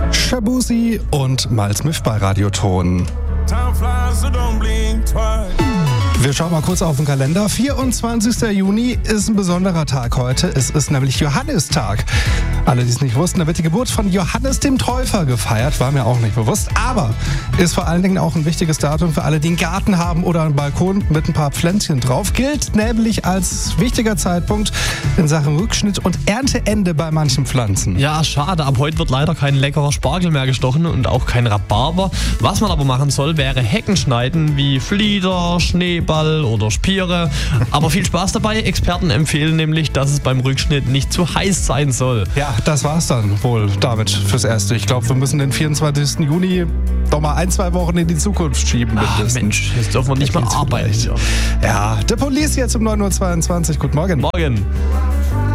Shabuzi und Miles Smith bei Radioton. Wir schauen mal kurz auf den Kalender. 24. Juni ist ein besonderer Tag heute. Es ist nämlich Johannistag. Alle, die es nicht wussten, da wird die Geburt von Johannes dem Täufer gefeiert. War mir auch nicht bewusst. Aber ist vor allen Dingen auch ein wichtiges Datum für alle, die einen Garten haben oder einen Balkon mit ein paar Pflänzchen drauf. Gilt nämlich als wichtiger Zeitpunkt in Sachen Rückschnitt und Ernteende bei manchen Pflanzen. Ja, schade. Ab heute wird leider kein leckerer Spargel mehr gestochen und auch kein Rhabarber. Was man aber machen soll, wäre Hecken schneiden wie Flieder, Schneeball oder Spiere. Aber viel Spaß dabei. Experten empfehlen nämlich, dass es beim Rückschnitt nicht zu heiß sein soll. Ja, das war's dann wohl damit fürs Erste. Ich glaube, wir müssen den 24. Juni doch mal 1-2 Wochen in die Zukunft schieben. Mensch, jetzt dürfen wir nicht mal arbeiten. Ja, The Police jetzt um 9.22 Uhr. Guten Morgen. Morgen.